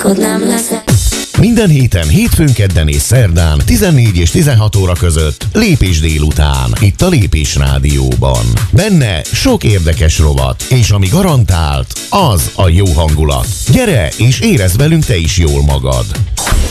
Alkod nem leszek. Minden héten, hétfőn, kedden és szerdán 14 és 16 óra között Lépés délután, itt a Lépés Rádióban. Benne sok érdekes rovat, és ami garantált, az a jó hangulat. Gyere és érezd velünk te is jól magad!